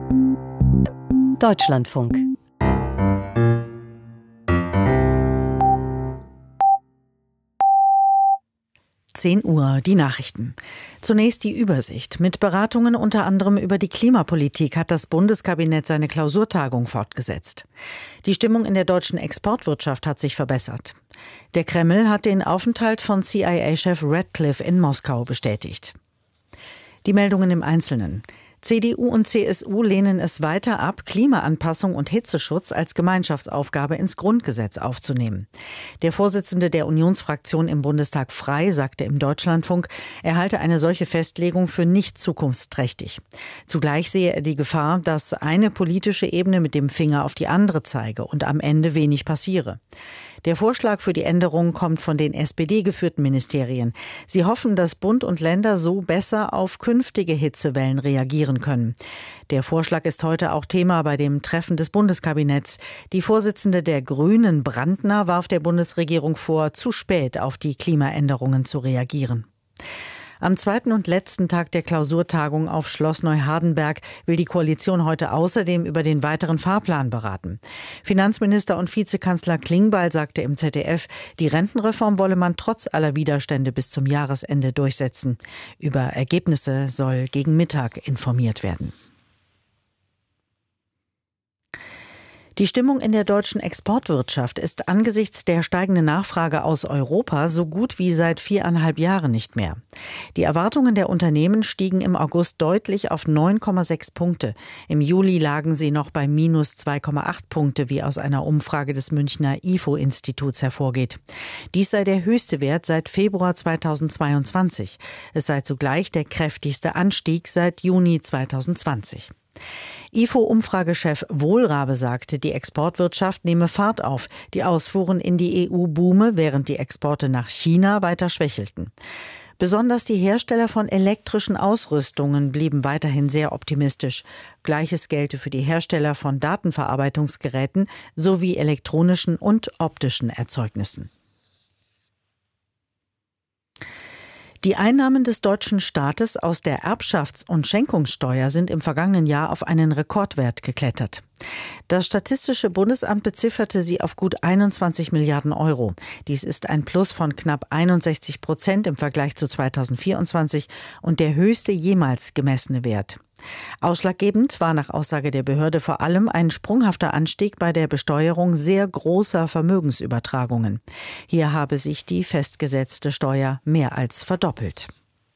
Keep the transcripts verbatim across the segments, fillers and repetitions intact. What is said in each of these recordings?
Deutschlandfunk. zehn Uhr, die Nachrichten. Zunächst die Übersicht. Mit Beratungen unter anderem über die Klimapolitik hat das Bundeskabinett seine Klausurtagung fortgesetzt. Die Stimmung in der deutschen Exportwirtschaft hat sich verbessert. Der Kreml hat den Aufenthalt von C I A-Chef Ratcliffe in Moskau bestätigt. Die Meldungen im Einzelnen. C D U und C S U lehnen es weiter ab, Klimaanpassung und Hitzeschutz als Gemeinschaftsaufgabe ins Grundgesetz aufzunehmen. Der Vorsitzende der Unionsfraktion im Bundestag Frey sagte im Deutschlandfunk, er halte eine solche Festlegung für nicht zukunftsträchtig. Zugleich sehe er die Gefahr, dass eine politische Ebene mit dem Finger auf die andere zeige und am Ende wenig passiere. Der Vorschlag für die Änderung kommt von den S P D-geführten Ministerien. Sie hoffen, dass Bund und Länder so besser auf künftige Hitzewellen reagieren können. Der Vorschlag ist heute auch Thema bei dem Treffen des Bundeskabinetts. Die Vorsitzende der Grünen, Brandner, warf der Bundesregierung vor, zu spät auf die Klimaänderungen zu reagieren. Am zweiten und letzten Tag der Klausurtagung auf Schloss Neuhardenberg will die Koalition heute außerdem über den weiteren Fahrplan beraten. Finanzminister und Vizekanzler Klingbeil sagte im Z D F, die Rentenreform wolle man trotz aller Widerstände bis zum Jahresende durchsetzen. Über Ergebnisse soll gegen Mittag informiert werden. Die Stimmung in der deutschen Exportwirtschaft ist angesichts der steigenden Nachfrage aus Europa so gut wie seit viereinhalb Jahren nicht mehr. Die Erwartungen der Unternehmen stiegen im August deutlich auf neun Komma sechs Punkte. Im Juli lagen sie noch bei minus zwei Komma acht Punkte, wie aus einer Umfrage des Münchner I F O-Instituts hervorgeht. Dies sei der höchste Wert seit Februar zweitausendzweiundzwanzig. Es sei zugleich der kräftigste Anstieg seit Juni zweitausendzwanzig. I F O-Umfragechef Wohlrabe sagte, die Exportwirtschaft nehme Fahrt auf. Die Ausfuhren in die E U boome, während die Exporte nach China weiter schwächelten. Besonders die Hersteller von elektrischen Ausrüstungen blieben weiterhin sehr optimistisch. Gleiches gelte für die Hersteller von Datenverarbeitungsgeräten sowie elektronischen und optischen Erzeugnissen. Die Einnahmen des deutschen Staates aus der Erbschafts- und Schenkungssteuer sind im vergangenen Jahr auf einen Rekordwert geklettert. Das Statistische Bundesamt bezifferte sie auf gut einundzwanzig Milliarden Euro. Dies ist ein Plus von knapp einundsechzig Prozent im Vergleich zu zweitausendvierundzwanzig und der höchste jemals gemessene Wert. Ausschlaggebend war nach Aussage der Behörde vor allem ein sprunghafter Anstieg bei der Besteuerung sehr großer Vermögensübertragungen. Hier habe sich die festgesetzte Steuer mehr als verdoppelt.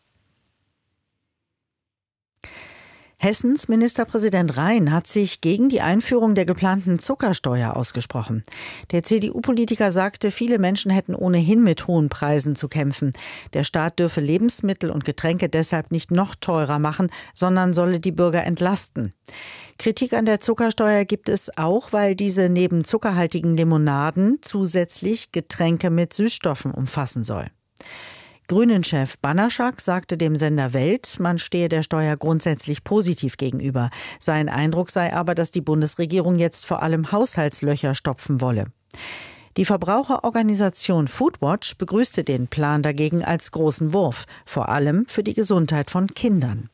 Hessens Ministerpräsident Rhein hat sich gegen die Einführung der geplanten Zuckersteuer ausgesprochen. Der C D U-Politiker sagte, viele Menschen hätten ohnehin mit hohen Preisen zu kämpfen. Der Staat dürfe Lebensmittel und Getränke deshalb nicht noch teurer machen, sondern solle die Bürger entlasten. Kritik an der Zuckersteuer gibt es auch, weil diese neben zuckerhaltigen Limonaden zusätzlich Getränke mit Süßstoffen umfassen soll. Grünen-Chef Banaszak sagte dem Sender Welt, man stehe der Steuer grundsätzlich positiv gegenüber. Sein Eindruck sei aber, dass die Bundesregierung jetzt vor allem Haushaltslöcher stopfen wolle. Die Verbraucherorganisation Foodwatch begrüßte den Plan dagegen als großen Wurf, vor allem für die Gesundheit von Kindern.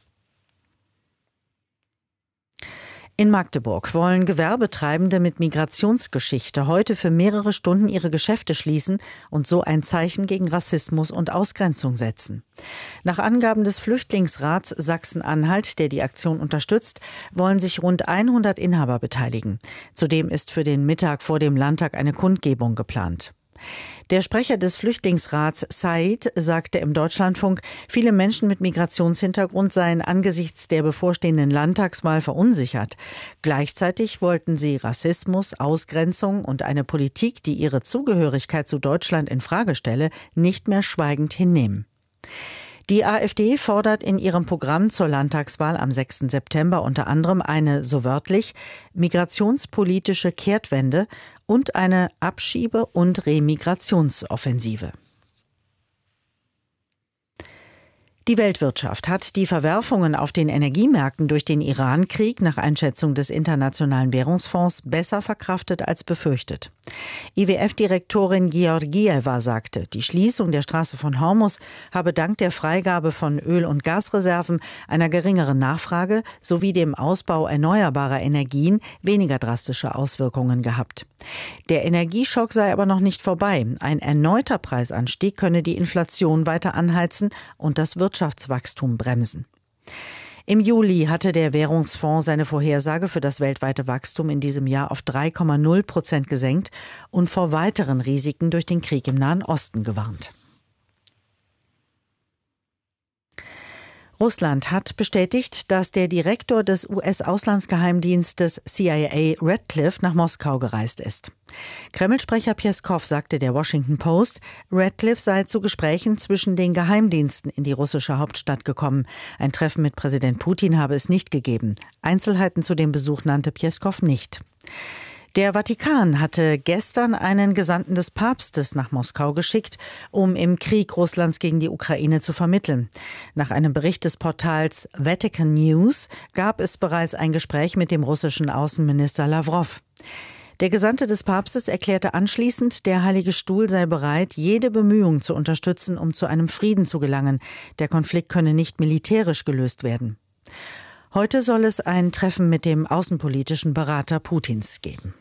In Magdeburg wollen Gewerbetreibende mit Migrationsgeschichte heute für mehrere Stunden ihre Geschäfte schließen und so ein Zeichen gegen Rassismus und Ausgrenzung setzen. Nach Angaben des Flüchtlingsrats Sachsen-Anhalt, der die Aktion unterstützt, wollen sich rund hundert Inhaber beteiligen. Zudem ist für den Mittag vor dem Landtag eine Kundgebung geplant. Der Sprecher des Flüchtlingsrats Said sagte im Deutschlandfunk, viele Menschen mit Migrationshintergrund seien angesichts der bevorstehenden Landtagswahl verunsichert. Gleichzeitig wollten sie Rassismus, Ausgrenzung und eine Politik, die ihre Zugehörigkeit zu Deutschland in Frage stelle, nicht mehr schweigend hinnehmen. Die AfD fordert in ihrem Programm zur Landtagswahl am sechsten September unter anderem eine, so wörtlich, migrationspolitische Kehrtwende und eine Abschiebe- und Remigrationsoffensive. Die Weltwirtschaft hat die Verwerfungen auf den Energiemärkten durch den Iran-Krieg nach Einschätzung des Internationalen Währungsfonds besser verkraftet als befürchtet. I W F-Direktorin Georgieva sagte, die Schließung der Straße von Hormuz habe dank der Freigabe von Öl- und Gasreserven, einer geringeren Nachfrage sowie dem Ausbau erneuerbarer Energien weniger drastische Auswirkungen gehabt. Der Energieschock sei aber noch nicht vorbei. Ein erneuter Preisanstieg könne die Inflation weiter anheizen und das Wirtschaftswachstum bremsen. Im Juli hatte der Währungsfonds seine Vorhersage für das weltweite Wachstum in diesem Jahr auf drei Komma null Prozent gesenkt und vor weiteren Risiken durch den Krieg im Nahen Osten gewarnt. Russland hat bestätigt, dass der Direktor des U S-Auslandsgeheimdienstes C I A Radcliffe nach Moskau gereist ist. Kreml-Sprecher Pjeskow sagte der Washington Post, Radcliffe sei zu Gesprächen zwischen den Geheimdiensten in die russische Hauptstadt gekommen. Ein Treffen mit Präsident Putin habe es nicht gegeben. Einzelheiten zu dem Besuch nannte Pjeskow nicht. Der Vatikan hatte gestern einen Gesandten des Papstes nach Moskau geschickt, um im Krieg Russlands gegen die Ukraine zu vermitteln. Nach einem Bericht des Portals Vatican News gab es bereits ein Gespräch mit dem russischen Außenminister Lawrow. Der Gesandte des Papstes erklärte anschließend, der Heilige Stuhl sei bereit, jede Bemühung zu unterstützen, um zu einem Frieden zu gelangen. Der Konflikt könne nicht militärisch gelöst werden. Heute soll es ein Treffen mit dem außenpolitischen Berater Putins geben.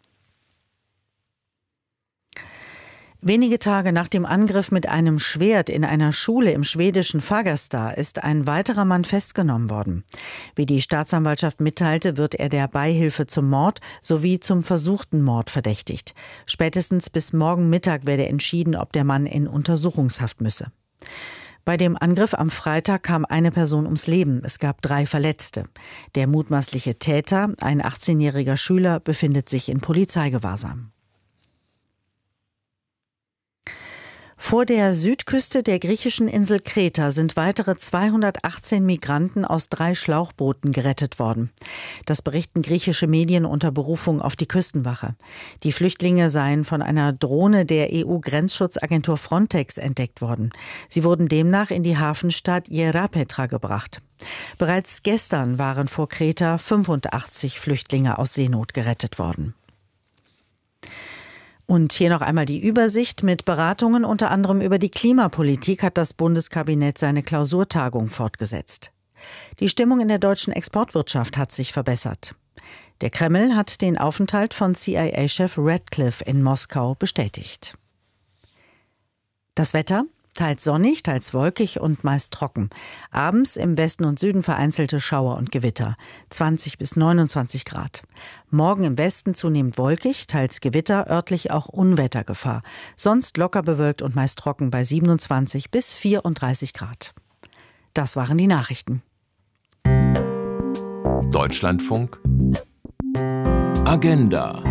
Wenige Tage nach dem Angriff mit einem Schwert in einer Schule im schwedischen Fagersta ist ein weiterer Mann festgenommen worden. Wie die Staatsanwaltschaft mitteilte, wird er der Beihilfe zum Mord sowie zum versuchten Mord verdächtigt. Spätestens bis morgen Mittag werde entschieden, ob der Mann in Untersuchungshaft müsse. Bei dem Angriff am Freitag kam eine Person ums Leben. Es gab drei Verletzte. Der mutmaßliche Täter, ein achtzehnjähriger Schüler, befindet sich in Polizeigewahrsam. Vor der Südküste der griechischen Insel Kreta sind weitere zweihundertachtzehn Migranten aus drei Schlauchbooten gerettet worden. Das berichten griechische Medien unter Berufung auf die Küstenwache. Die Flüchtlinge seien von einer Drohne der E U-Grenzschutzagentur Frontex entdeckt worden. Sie wurden demnach in die Hafenstadt Ierapetra gebracht. Bereits gestern waren vor Kreta fünfundachtzig Flüchtlinge aus Seenot gerettet worden. Und hier noch einmal die Übersicht. Mit Beratungen unter anderem über die Klimapolitik hat das Bundeskabinett seine Klausurtagung fortgesetzt. Die Stimmung in der deutschen Exportwirtschaft hat sich verbessert. Der Kreml hat den Aufenthalt von C I A-Chef Radcliffe in Moskau bestätigt. Das Wetter? Teils sonnig, teils wolkig und meist trocken. Abends im Westen und Süden vereinzelte Schauer und Gewitter. zwanzig bis neunundzwanzig Grad. Morgen im Westen zunehmend wolkig, teils Gewitter, örtlich auch Unwettergefahr. Sonst locker bewölkt und meist trocken bei siebenundzwanzig bis vierunddreißig Grad. Das waren die Nachrichten. Deutschlandfunk Agenda.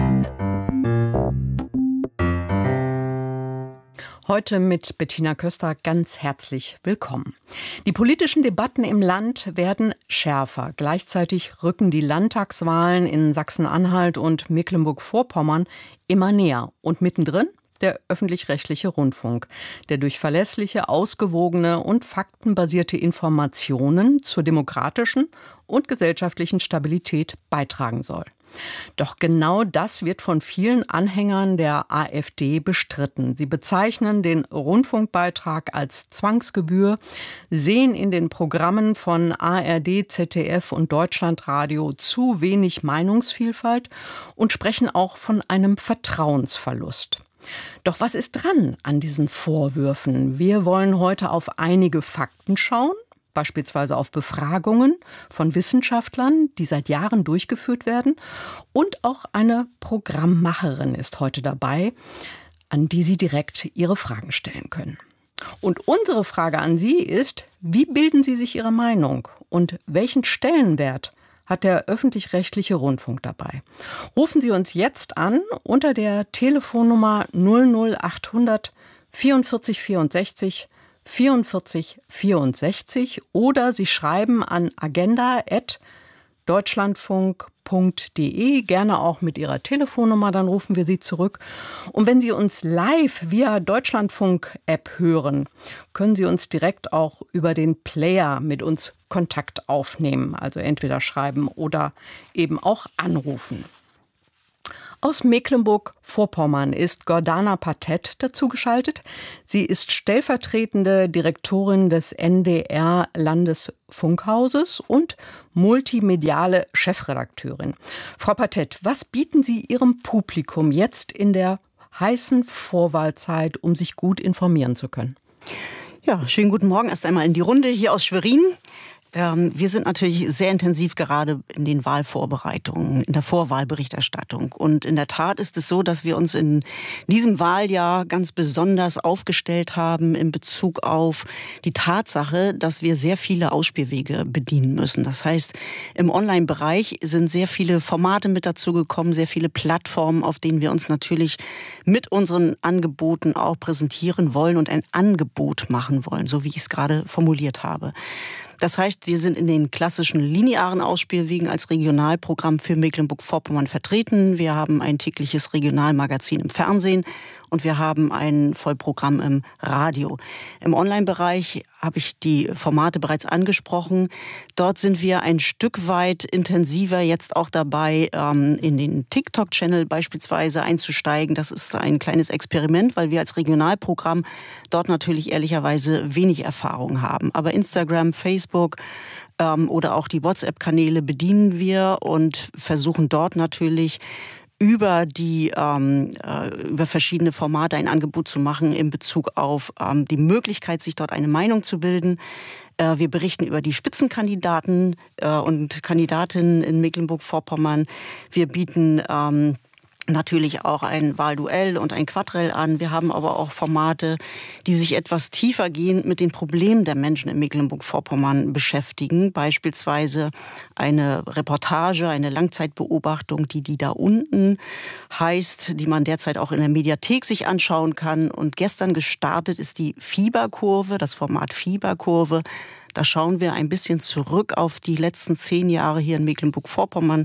Heute mit Bettina Köster ganz herzlich willkommen. Die politischen Debatten im Land werden schärfer. Gleichzeitig rücken die Landtagswahlen in Sachsen-Anhalt und Mecklenburg-Vorpommern immer näher. Und mittendrin der öffentlich-rechtliche Rundfunk, der durch verlässliche, ausgewogene und faktenbasierte Informationen zur demokratischen und gesellschaftlichen Stabilität beitragen soll. Doch genau das wird von vielen Anhängern der AfD bestritten. Sie bezeichnen den Rundfunkbeitrag als Zwangsgebühr, sehen in den Programmen von A R D, Z D F und Deutschlandradio zu wenig Meinungsvielfalt und sprechen auch von einem Vertrauensverlust. Doch was ist dran an diesen Vorwürfen? Wir wollen heute auf einige Fakten schauen. Beispielsweise auf Befragungen von Wissenschaftlern, die seit Jahren durchgeführt werden. Und auch eine Programmmacherin ist heute dabei, an die Sie direkt Ihre Fragen stellen können. Und unsere Frage an Sie ist, wie bilden Sie sich Ihre Meinung und welchen Stellenwert hat der öffentlich-rechtliche Rundfunk dabei? Rufen Sie uns jetzt an unter der Telefonnummer null null achthundert vierundvierzig vierundsechzig vierundvierzig vierundsechzig oder Sie schreiben an agenda at deutschlandfunk punkt de, gerne auch mit Ihrer Telefonnummer, dann rufen wir Sie zurück. Und wenn Sie uns live via Deutschlandfunk-App hören, können Sie uns direkt auch über den Player mit uns Kontakt aufnehmen, also entweder schreiben oder eben auch anrufen. Aus Mecklenburg-Vorpommern ist Gordana Patett dazugeschaltet. Sie ist stellvertretende Direktorin des N D R-Landesfunkhauses und multimediale Chefredakteurin. Frau Patett, was bieten Sie Ihrem Publikum jetzt in der heißen Vorwahlzeit, um sich gut informieren zu können? Ja, schönen guten Morgen erst einmal in die Runde hier aus Schwerin. Wir sind natürlich sehr intensiv gerade in den Wahlvorbereitungen, in der Vorwahlberichterstattung. Und in der Tat ist es so, dass wir uns in diesem Wahljahr ganz besonders aufgestellt haben in Bezug auf die Tatsache, dass wir sehr viele Ausspielwege bedienen müssen. Das heißt, im Online-Bereich sind sehr viele Formate mit dazugekommen, sehr viele Plattformen, auf denen wir uns natürlich mit unseren Angeboten auch präsentieren wollen und ein Angebot machen wollen, so wie ich es gerade formuliert habe. Das heißt, wir sind in den klassischen linearen Ausspielwegen als Regionalprogramm für Mecklenburg-Vorpommern vertreten. Wir haben ein tägliches Regionalmagazin im Fernsehen und wir haben ein Vollprogramm im Radio. Im Online-Bereich habe ich die Formate bereits angesprochen. Dort sind wir ein Stück weit intensiver jetzt auch dabei, in den TikTok-Channel beispielsweise einzusteigen. Das ist ein kleines Experiment, weil wir als Regionalprogramm dort natürlich ehrlicherweise wenig Erfahrung haben. Aber Instagram, Facebook ähm, oder auch die WhatsApp-Kanäle bedienen wir und versuchen dort natürlich über die ähm, äh, über verschiedene Formate ein Angebot zu machen in Bezug auf ähm, die Möglichkeit, sich dort eine Meinung zu bilden. Äh, wir berichten über die Spitzenkandidaten äh, und Kandidatinnen in Mecklenburg-Vorpommern. Wir bieten ähm, natürlich auch ein Wahlduell und ein Quadrell an. Wir haben aber auch Formate, die sich etwas tiefergehend mit den Problemen der Menschen in Mecklenburg-Vorpommern beschäftigen. Beispielsweise eine Reportage, eine Langzeitbeobachtung, die die da unten heißt, die man derzeit auch in der Mediathek sich anschauen kann. Und gestern gestartet ist die Fieberkurve, das Format Fieberkurve. Da schauen wir ein bisschen zurück auf die letzten zehn Jahre hier in Mecklenburg-Vorpommern.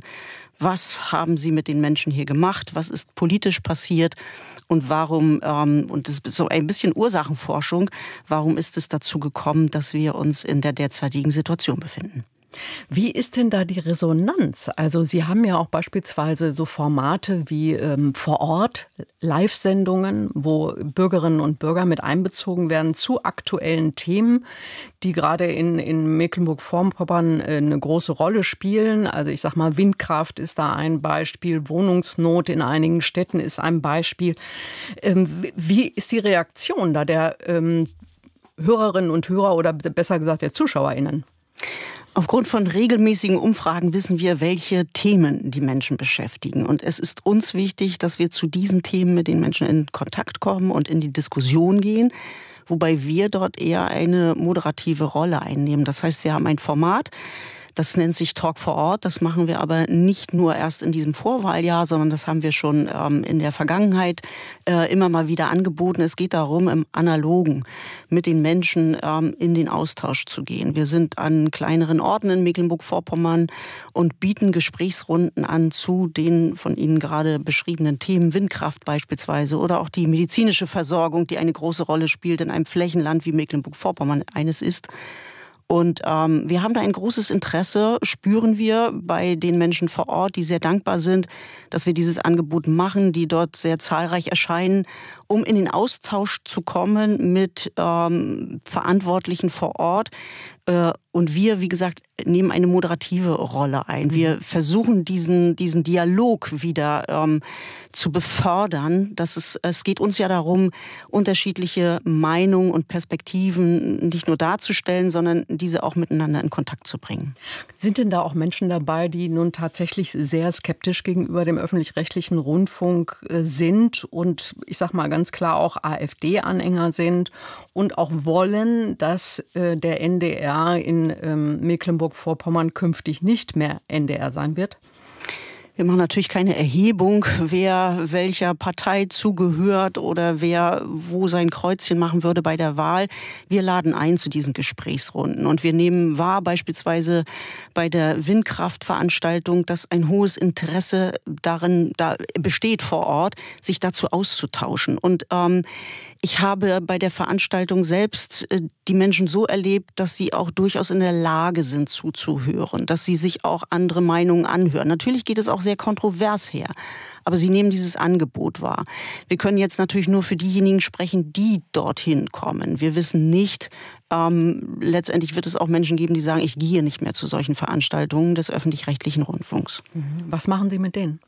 Was haben Sie mit den Menschen hier gemacht? Was ist politisch passiert? Und warum, ähm, und das ist so ein bisschen Ursachenforschung, warum ist es dazu gekommen, dass wir uns in der derzeitigen Situation befinden? Wie ist denn da die Resonanz? Also Sie haben ja auch beispielsweise so Formate wie ähm, vor Ort, Live-Sendungen, wo Bürgerinnen und Bürger mit einbezogen werden zu aktuellen Themen, die gerade in, in Mecklenburg-Vorpommern äh, eine große Rolle spielen. Also ich sag mal, Windkraft ist da ein Beispiel, Wohnungsnot in einigen Städten ist ein Beispiel. Ähm, wie ist die Reaktion da der ähm, Hörerinnen und Hörer oder besser gesagt der ZuschauerInnen? Aufgrund von regelmäßigen Umfragen wissen wir, welche Themen die Menschen beschäftigen. Und es ist uns wichtig, dass wir zu diesen Themen mit den Menschen in Kontakt kommen und in die Diskussion gehen, wobei wir dort eher eine moderative Rolle einnehmen. Das heißt, wir haben ein Format, das nennt sich Talk vor Ort. Das machen wir aber nicht nur erst in diesem Vorwahljahr, sondern das haben wir schon ähm, in der Vergangenheit äh, immer mal wieder angeboten. Es geht darum, im Analogen mit den Menschen ähm, in den Austausch zu gehen. Wir sind an kleineren Orten in Mecklenburg-Vorpommern und bieten Gesprächsrunden an zu den von Ihnen gerade beschriebenen Themen, Windkraft beispielsweise oder auch die medizinische Versorgung, die eine große Rolle spielt in einem Flächenland wie Mecklenburg-Vorpommern eines ist. Und ähm, wir haben da ein großes Interesse, spüren wir bei den Menschen vor Ort, die sehr dankbar sind, dass wir dieses Angebot machen, die dort sehr zahlreich erscheinen, um in den Austausch zu kommen mit ähm, Verantwortlichen vor Ort. Äh, und wir, wie gesagt, nehmen eine moderative Rolle ein. Wir versuchen, diesen, diesen Dialog wieder ähm, zu befördern. Das ist, es geht uns ja darum, unterschiedliche Meinungen und Perspektiven nicht nur darzustellen, sondern diese auch miteinander in Kontakt zu bringen. Sind denn da auch Menschen dabei, die nun tatsächlich sehr skeptisch gegenüber dem öffentlich-rechtlichen Rundfunk sind und ich sag mal ganz klar auch AfD-Anhänger sind und auch wollen, dass äh, der N D R in ähm, Mecklenburg-Vorpommern künftig nicht mehr N D R sein wird? Wir machen natürlich keine Erhebung, wer welcher Partei zugehört oder wer wo sein Kreuzchen machen würde bei der Wahl. Wir laden ein zu diesen Gesprächsrunden. Und wir nehmen wahr, beispielsweise bei der Windkraftveranstaltung, dass ein hohes Interesse darin da besteht vor Ort, sich dazu auszutauschen. Und ähm, ich habe bei der Veranstaltung selbst äh, die Menschen so erlebt, dass sie auch durchaus in der Lage sind zuzuhören, dass sie sich auch andere Meinungen anhören. Natürlich geht es auch sehr kontrovers her, aber sie nehmen dieses Angebot wahr. Wir können jetzt natürlich nur für diejenigen sprechen, die dorthin kommen. Wir wissen nicht, ähm, letztendlich wird es auch Menschen geben, die sagen, ich gehe nicht mehr zu solchen Veranstaltungen des öffentlich-rechtlichen Rundfunks. Was machen Sie mit denen?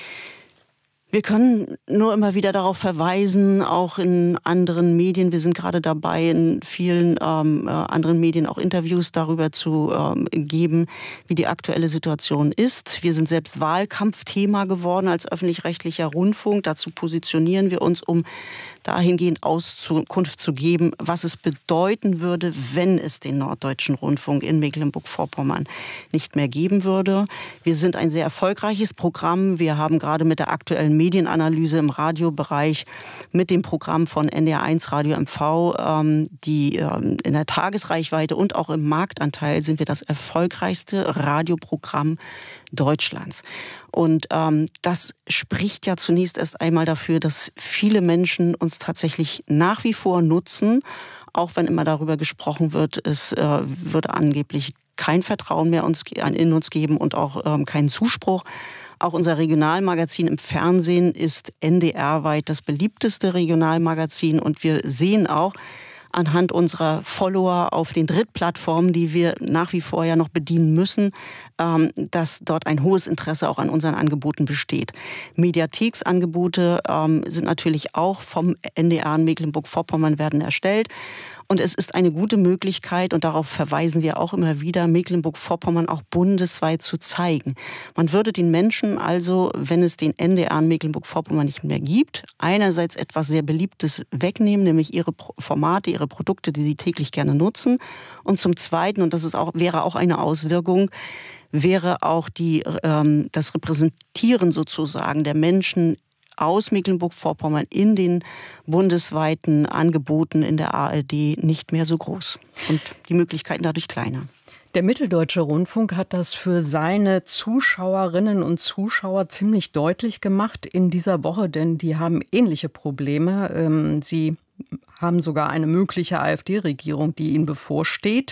Wir können nur immer wieder darauf verweisen, auch in anderen Medien. Wir sind gerade dabei, in vielen ähm, äh, anderen Medien auch Interviews darüber zu ähm, geben, wie die aktuelle Situation ist. Wir sind selbst Wahlkampfthema geworden als öffentlich-rechtlicher Rundfunk. Dazu positionieren wir uns, um dahingehend Auskunft zu geben, was es bedeuten würde, wenn es den Norddeutschen Rundfunk in Mecklenburg-Vorpommern nicht mehr geben würde. Wir sind ein sehr erfolgreiches Programm. Wir haben gerade mit der aktuellen Medienanalyse im Radiobereich mit dem Programm von N D R eins Radio M V, ähm, die ähm, in der Tagesreichweite und auch im Marktanteil sind wir das erfolgreichste Radioprogramm Deutschlands. Und ähm, das spricht ja zunächst erst einmal dafür, dass viele Menschen uns tatsächlich nach wie vor nutzen, auch wenn immer darüber gesprochen wird, es äh, würde angeblich kein Vertrauen mehr uns, in uns geben und auch ähm, keinen Zuspruch. Auch unser Regionalmagazin im Fernsehen ist N D R-weit das beliebteste Regionalmagazin. Und wir sehen auch anhand unserer Follower auf den Drittplattformen, die wir nach wie vor ja noch bedienen müssen, ähm, dass dort ein hohes Interesse auch an unseren Angeboten besteht. Mediatheksangebote ähm, sind natürlich auch vom N D R in Mecklenburg-Vorpommern werden erstellt. Und es ist eine gute Möglichkeit, und darauf verweisen wir auch immer wieder, Mecklenburg-Vorpommern auch bundesweit zu zeigen. Man würde den Menschen also, wenn es den N D R in Mecklenburg-Vorpommern nicht mehr gibt, einerseits etwas sehr Beliebtes wegnehmen, nämlich ihre Formate, ihre Produkte, die sie täglich gerne nutzen. Und zum Zweiten, und das ist auch, wäre auch eine Auswirkung, wäre auch die, ähm, das Repräsentieren sozusagen der Menschen aus Mecklenburg-Vorpommern in den bundesweiten Angeboten in der A R D nicht mehr so groß und die Möglichkeiten dadurch kleiner. Der Mitteldeutsche Rundfunk hat das für seine Zuschauerinnen und Zuschauer ziemlich deutlich gemacht in dieser Woche, denn die haben ähnliche Probleme. Sie haben sogar eine mögliche AfD-Regierung, die ihnen bevorsteht,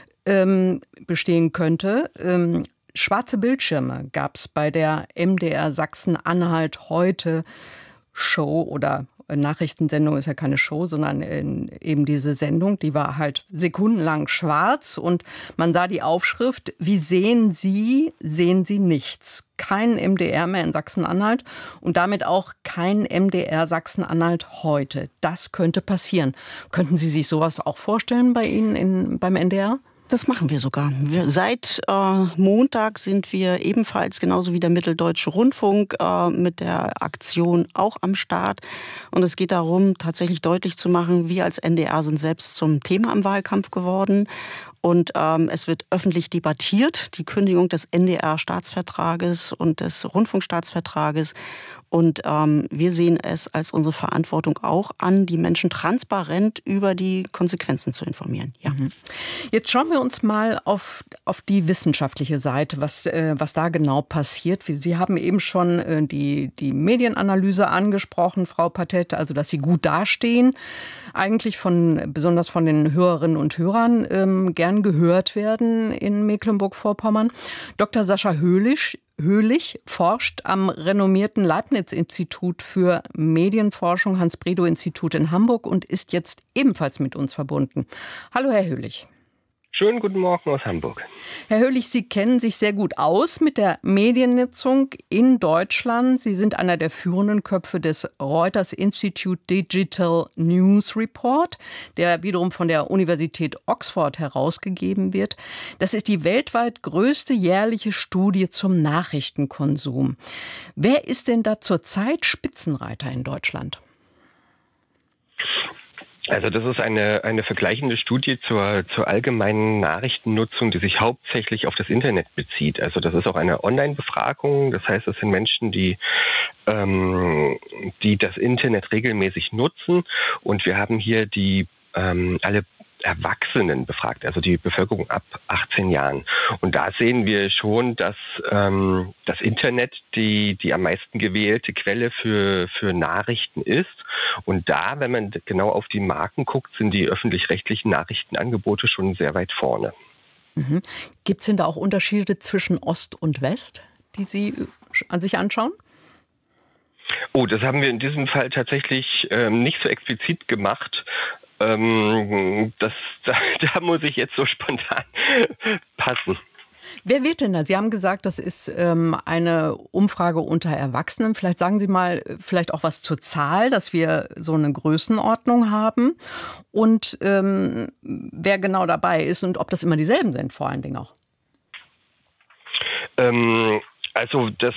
bestehen könnte. Schwarze Bildschirme gab es bei der M D R Sachsen-Anhalt heute Show oder Nachrichtensendung ist ja keine Show, sondern eben diese Sendung, die war halt sekundenlang schwarz und man sah die Aufschrift, wie sehen Sie, sehen Sie nichts. Kein M D R mehr in Sachsen-Anhalt und damit auch kein M D R Sachsen-Anhalt heute. Das könnte passieren. Könnten Sie sich sowas auch vorstellen bei Ihnen in, beim N D R? Das machen wir sogar. Wir, seit äh, Montag sind wir ebenfalls, genauso wie der Mitteldeutsche Rundfunk, äh, mit der Aktion auch am Start. Und es geht darum, tatsächlich deutlich zu machen, wir als N D R sind selbst zum Thema im Wahlkampf geworden. Und ähm, es wird öffentlich debattiert, die Kündigung des N D R-Staatsvertrages und des Rundfunkstaatsvertrages. Und ähm, wir sehen es als unsere Verantwortung auch an, die Menschen transparent über die Konsequenzen zu informieren. Ja. Jetzt schauen wir uns mal auf, auf die wissenschaftliche Seite, was, äh, was da genau passiert. Sie haben eben schon äh, die, die Medienanalyse angesprochen, Frau Pathet, also dass Sie gut dastehen, eigentlich von besonders von den Hörerinnen und Hörern ähm, gern gehört werden in Mecklenburg-Vorpommern. Doktor Sascha Höhlich Höhlich forscht am renommierten Leibniz-Institut für Medienforschung, Hans-Bredow-Institut in Hamburg und ist jetzt ebenfalls mit uns verbunden. Hallo, Herr Höhlich. Schönen guten Morgen aus Hamburg. Herr Höhlich, Sie kennen sich sehr gut aus mit der Mediennutzung in Deutschland. Sie sind einer der führenden Köpfe des Reuters Institute Digital News Report, der wiederum von der Universität Oxford herausgegeben wird. Das ist die weltweit größte jährliche Studie zum Nachrichtenkonsum. Wer ist denn da zurzeit Spitzenreiter in Deutschland? Also das ist eine, eine vergleichende Studie zur, zur allgemeinen Nachrichtennutzung, die sich hauptsächlich auf das Internet bezieht. Also das ist auch eine Online-Befragung. Das heißt, es sind Menschen, die, ähm, die das Internet regelmäßig nutzen. Und wir haben hier die ähm, alle Erwachsenen befragt, also die Bevölkerung ab achtzehn Jahren. Und da sehen wir schon, dass ähm, das Internet die, die am meisten gewählte Quelle für, für Nachrichten ist. Und da, wenn man genau auf die Marken guckt, sind die öffentlich-rechtlichen Nachrichtenangebote schon sehr weit vorne. Mhm. Gibt es denn da auch Unterschiede zwischen Ost und West, die Sie an sich anschauen? Oh, das haben wir in diesem Fall tatsächlich ähm, nicht so explizit gemacht. Ähm, das, da, da muss ich jetzt so spontan passen. Wer wird denn da? Sie haben gesagt, das ist ähm, eine Umfrage unter Erwachsenen. Vielleicht sagen Sie mal vielleicht auch was zur Zahl, dass wir so eine Größenordnung haben. Und ähm, wer genau dabei ist und ob das immer dieselben sind, vor allen Dingen auch. Ähm, also das...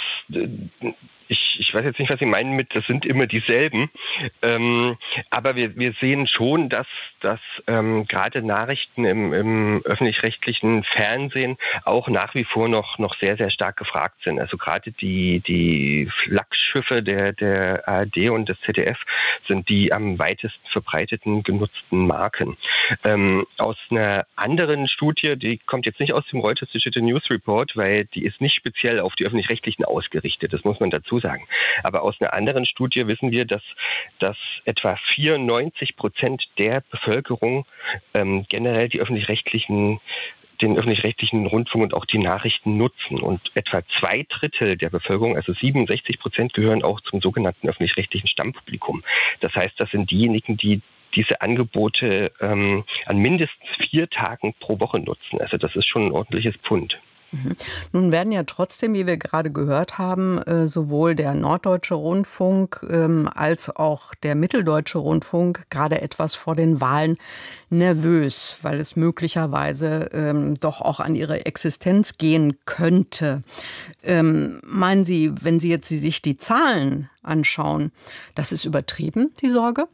Ich, ich weiß jetzt nicht, was Sie meinen mit, das sind immer dieselben. Ähm, aber wir, wir sehen schon, dass, dass ähm, gerade Nachrichten im, im öffentlich-rechtlichen Fernsehen auch nach wie vor noch, noch sehr, sehr stark gefragt sind. Also gerade die, die Flaggschiffe der, der A R D und des Z D F sind die am weitesten verbreiteten genutzten Marken. Ähm, aus einer anderen Studie, die kommt jetzt nicht aus dem Reuters Digital News Report, weil die ist nicht speziell auf die öffentlich-rechtlichen ausgerichtet. Das muss man dazu sagen. Aber aus einer anderen Studie wissen wir, dass, dass etwa vierundneunzig Prozent der Bevölkerung ähm, generell die öffentlich-rechtlichen, den öffentlich-rechtlichen Rundfunk und auch die Nachrichten nutzen. Und etwa zwei Drittel der Bevölkerung, also siebenundsechzig Prozent, gehören auch zum sogenannten öffentlich-rechtlichen Stammpublikum. Das heißt, das sind diejenigen, die diese Angebote ähm, an mindestens vier Tagen pro Woche nutzen. Also das ist schon ein ordentliches Pfund. Nun werden ja trotzdem, wie wir gerade gehört haben, sowohl der Norddeutsche Rundfunk als auch der Mitteldeutsche Rundfunk gerade etwas vor den Wahlen nervös, weil es möglicherweise ähm, doch auch an ihre Existenz gehen könnte. Ähm, meinen Sie, wenn Sie jetzt sich die Zahlen anschauen, das ist übertrieben, die Sorge?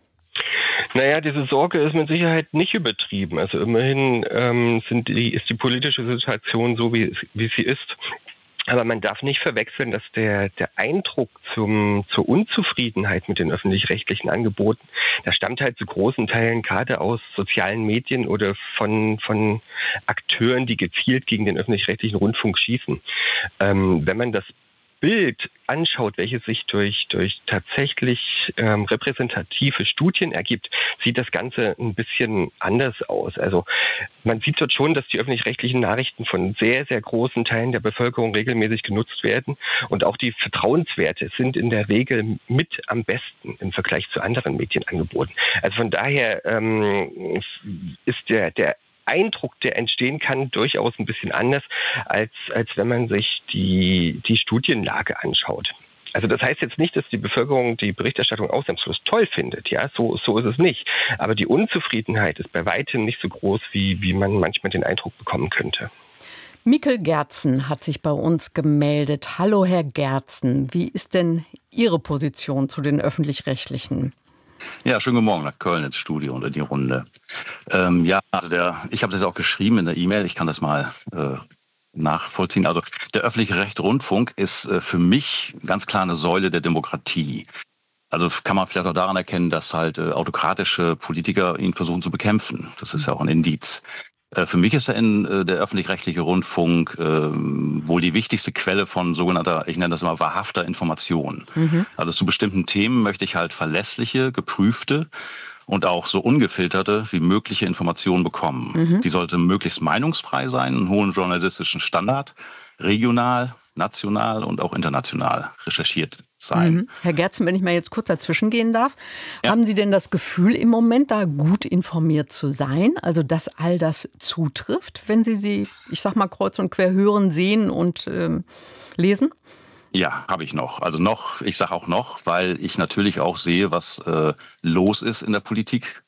Naja, diese Sorge ist mit Sicherheit nicht übertrieben. Also immerhin ähm, sind die, ist die politische Situation so, wie, wie sie ist. Aber man darf nicht verwechseln, dass der, der Eindruck zum, zur Unzufriedenheit mit den öffentlich-rechtlichen Angeboten, das stammt halt zu großen Teilen gerade aus sozialen Medien oder von, von Akteuren, die gezielt gegen den öffentlich-rechtlichen Rundfunk schießen. Ähm, wenn man das Bild anschaut, welches sich durch, durch tatsächlich ähm, repräsentative Studien ergibt, sieht das Ganze ein bisschen anders aus. Also man sieht dort schon, dass die öffentlich-rechtlichen Nachrichten von sehr, sehr großen Teilen der Bevölkerung regelmäßig genutzt werden und auch die Vertrauenswerte sind in der Regel mit am besten im Vergleich zu anderen Medienangeboten. Also von daher ähm, ist der, der Eindruck, der entstehen kann, durchaus ein bisschen anders, als, als wenn man sich die, die Studienlage anschaut. Also das heißt jetzt nicht, dass die Bevölkerung die Berichterstattung ausnahmslos toll findet. Ja, so, so ist es nicht. Aber die Unzufriedenheit ist bei weitem nicht so groß, wie, wie man manchmal den Eindruck bekommen könnte. Mikkel Gerzen hat sich bei uns gemeldet. Hallo, Herr Gerzen. Wie ist denn Ihre Position zu den Öffentlich-Rechtlichen? Ja, schönen guten Morgen nach Köln ins Studio und in die Runde. Ähm, ja, also der, ich habe das auch geschrieben in der E-Mail, ich kann das mal äh, nachvollziehen. Also der öffentlich-rechtliche Rundfunk ist äh, für mich ganz klar eine Säule der Demokratie. Also kann man vielleicht auch daran erkennen, dass halt äh, autokratische Politiker ihn versuchen zu bekämpfen. Das ist ja auch ein Indiz. Für mich ist der, in, der öffentlich-rechtliche Rundfunk äh, wohl die wichtigste Quelle von sogenannter, ich nenne das immer wahrhafter Information. Mhm. Also zu bestimmten Themen möchte ich halt verlässliche, geprüfte und auch so ungefilterte wie mögliche Informationen bekommen. Mhm. Die sollte möglichst meinungsfrei sein, einen hohen journalistischen Standard, regional, national und auch international recherchiert sein. Mhm. Herr Gerzen, wenn ich mal jetzt kurz dazwischen gehen darf, ja. Haben Sie denn das Gefühl, im Moment da gut informiert zu sein? Also, dass all das zutrifft, wenn Sie sie, ich sag mal, kreuz und quer hören, sehen und ähm, lesen? Ja, habe ich noch. Also noch, ich sage auch noch, weil ich natürlich auch sehe, was äh, los ist in der Politik.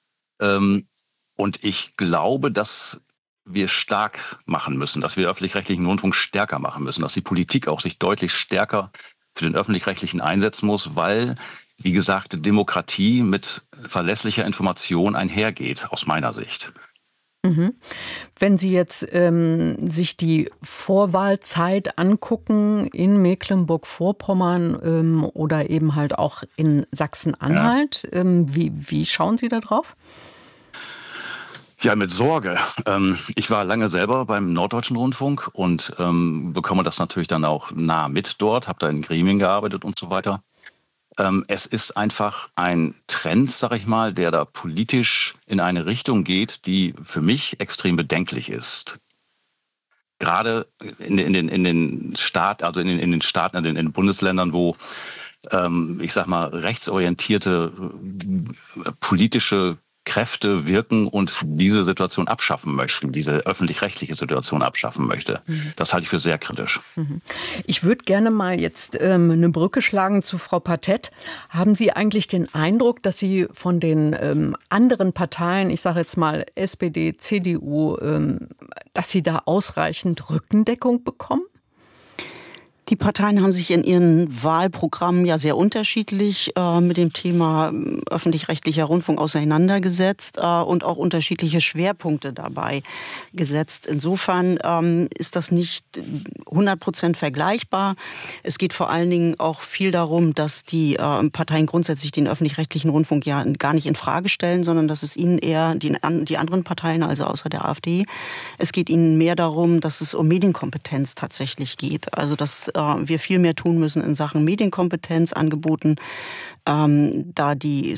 Ähm, und ich glaube, dass wir stark machen müssen, dass wir öffentlich-rechtlichen Rundfunk stärker machen müssen, dass die Politik auch sich deutlich stärker für den öffentlich-rechtlichen einsetzen muss, weil wie gesagt, Demokratie mit verlässlicher Information einhergeht, aus meiner Sicht. Mhm. Wenn Sie jetzt ähm, sich die Vorwahlzeit angucken in Mecklenburg-Vorpommern ähm, oder eben halt auch in Sachsen-Anhalt, ja. ähm, wie, wie schauen Sie da drauf? Ja, mit Sorge. Ähm, ich war lange selber beim Norddeutschen Rundfunk und ähm, bekomme das natürlich dann auch nah mit dort, habe da in Gremien gearbeitet und so weiter. Ähm, es ist einfach ein Trend, sag ich mal, der da politisch in eine Richtung geht, die für mich extrem bedenklich ist. Gerade in, in den, in den Staat, also in den, in den Staaten, in den, in den Bundesländern, wo ähm, ich sag mal rechtsorientierte äh, politische Kräfte wirken und diese Situation abschaffen möchten, diese öffentlich-rechtliche Situation abschaffen möchte. Mhm. Das halte ich für sehr kritisch. Mhm. Ich würde gerne mal jetzt ähm, eine Brücke schlagen zu Frau Patett. Haben Sie eigentlich den Eindruck, dass Sie von den ähm, anderen Parteien, ich sage jetzt mal S P D, C D U, ähm, dass Sie da ausreichend Rückendeckung bekommen? Die Parteien haben sich in ihren Wahlprogrammen ja sehr unterschiedlich äh, mit dem Thema öffentlich-rechtlicher Rundfunk auseinandergesetzt äh, und auch unterschiedliche Schwerpunkte dabei gesetzt. Insofern ähm, ist das nicht hundert Prozent vergleichbar. Es geht vor allen Dingen auch viel darum, dass die äh, Parteien grundsätzlich den öffentlich-rechtlichen Rundfunk ja gar nicht in Frage stellen, sondern dass es ihnen eher, die, die anderen Parteien, also außer der AfD, es geht ihnen mehr darum, dass es um Medienkompetenz tatsächlich geht. Also dass wir viel mehr tun müssen in Sachen Medienkompetenz angeboten, ähm, da die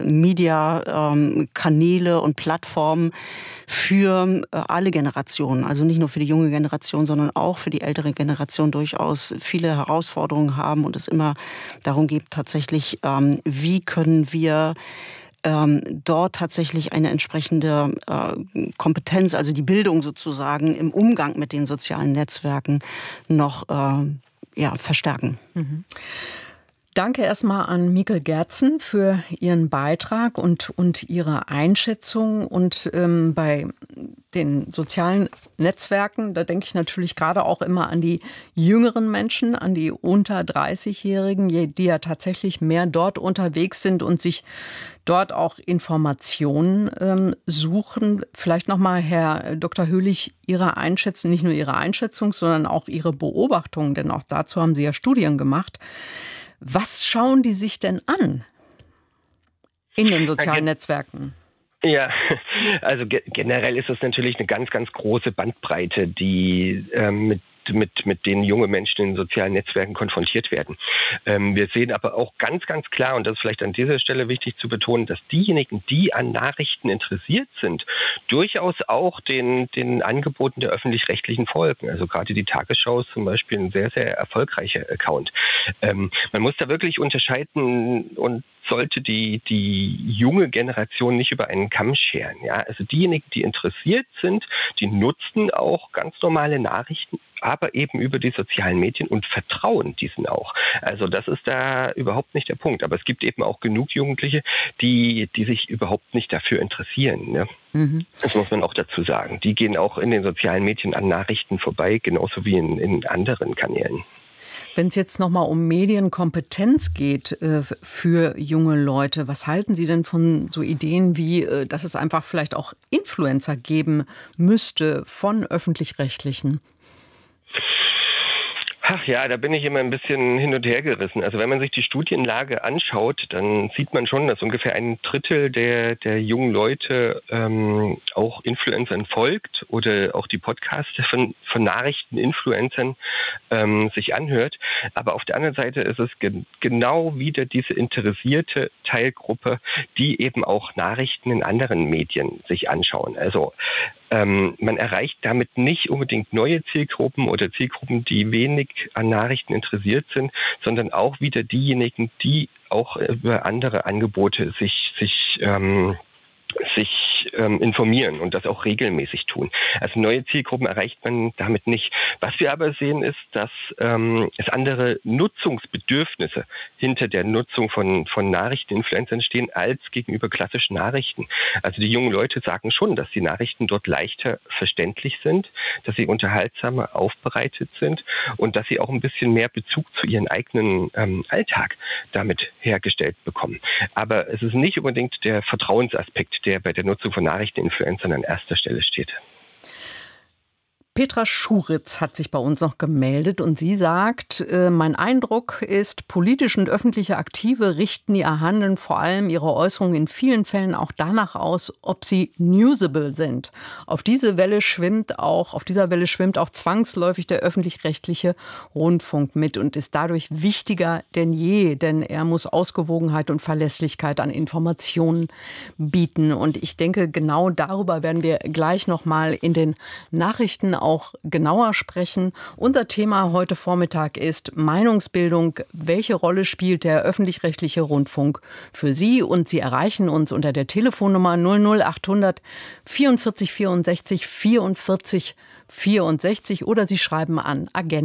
Social-Media-Kanäle ähm, und Plattformen für äh, alle Generationen, also nicht nur für die junge Generation, sondern auch für die ältere Generation durchaus viele Herausforderungen haben und es immer darum geht tatsächlich, ähm, wie können wir Ähm, dort tatsächlich eine entsprechende äh, Kompetenz, also die Bildung sozusagen im Umgang mit den sozialen Netzwerken noch äh, ja, verstärken. Mhm. Danke erstmal an Mikkel Gerzen für Ihren Beitrag und, und Ihre Einschätzung. Und ähm, bei den sozialen Netzwerken, da denke ich natürlich gerade auch immer an die jüngeren Menschen, an die unter dreißigjährigen, die ja tatsächlich mehr dort unterwegs sind und sich dort auch Informationen ähm, suchen. Vielleicht nochmal, Herr Doktor Höhlich, Ihre Einschätzung, nicht nur Ihre Einschätzung, sondern auch Ihre Beobachtung, denn auch dazu haben Sie ja Studien gemacht. Was schauen die sich denn an in den sozialen Netzwerken? Ja, also ge- generell ist es natürlich eine ganz, ganz große Bandbreite, die ähm, mit mit mit denen junge Menschen in sozialen Netzwerken konfrontiert werden. Ähm, wir sehen aber auch ganz, ganz klar, und das ist vielleicht an dieser Stelle wichtig zu betonen, dass diejenigen, die an Nachrichten interessiert sind, durchaus auch den den Angeboten der Öffentlich-Rechtlichen folgen. Also gerade die Tagesschau ist zum Beispiel ein sehr, sehr erfolgreicher Account. Ähm, man muss da wirklich unterscheiden und sollte die, die junge Generation nicht über einen Kamm scheren. Ja? Also diejenigen, die interessiert sind, die nutzen auch ganz normale Nachrichten, aber eben über die sozialen Medien und vertrauen diesen auch. Also das ist da überhaupt nicht der Punkt. Aber es gibt eben auch genug Jugendliche, die, die sich überhaupt nicht dafür interessieren. Ne? Mhm. Das muss man auch dazu sagen. Die gehen auch in den sozialen Medien an Nachrichten vorbei, genauso wie in, in anderen Kanälen. Wenn es jetzt nochmal um Medienkompetenz geht äh, für junge Leute, was halten Sie denn von so Ideen wie, äh, dass es einfach vielleicht auch Influencer geben müsste von Öffentlich-Rechtlichen? Ach ja, da bin ich immer ein bisschen hin und her gerissen. Also wenn man sich die Studienlage anschaut, dann sieht man schon, dass ungefähr ein Drittel der, der jungen Leute ähm, auch Influencern folgt oder auch die Podcasts von, von Nachrichteninfluencern ähm, sich anhört. Aber auf der anderen Seite ist es ge- genau wieder diese interessierte Teilgruppe, die eben auch Nachrichten in anderen Medien sich anschauen. Also Ähm, man erreicht damit nicht unbedingt neue Zielgruppen oder Zielgruppen, die wenig an Nachrichten interessiert sind, sondern auch wieder diejenigen, die auch über andere Angebote sich, sich ähm, sich ähm, informieren und das auch regelmäßig tun. Also neue Zielgruppen erreicht man damit nicht. Was wir aber sehen, ist, dass ähm, es andere Nutzungsbedürfnisse hinter der Nutzung von, von Nachrichteninfluencern stehen als gegenüber klassischen Nachrichten. Also die jungen Leute sagen schon, dass die Nachrichten dort leichter verständlich sind, dass sie unterhaltsamer aufbereitet sind und dass sie auch ein bisschen mehr Bezug zu ihren eigenen ähm, Alltag damit hergestellt bekommen. Aber es ist nicht unbedingt der Vertrauensaspekt, der bei der Nutzung von Nachrichteninfluencern an erster Stelle steht. Petra Schuritz hat sich bei uns noch gemeldet und sie sagt, äh, mein Eindruck ist, politische und öffentliche Aktive richten ihr Handeln, vor allem ihre Äußerungen in vielen Fällen auch danach aus, ob sie newsable sind. Auf diese Welle schwimmt auch, auf dieser Welle schwimmt auch zwangsläufig der öffentlich-rechtliche Rundfunk mit und ist dadurch wichtiger denn je, denn er muss Ausgewogenheit und Verlässlichkeit an Informationen bieten. Und ich denke, genau darüber werden wir gleich noch mal in den Nachrichten auch genauer sprechen. Unser Thema heute Vormittag ist Meinungsbildung. Welche Rolle spielt der öffentlich-rechtliche Rundfunk für Sie? Und Sie erreichen uns unter der Telefonnummer null null achthundert vierundvierzig vierundsechzig vierundvierzig vierundsechzig oder Sie schreiben an agenda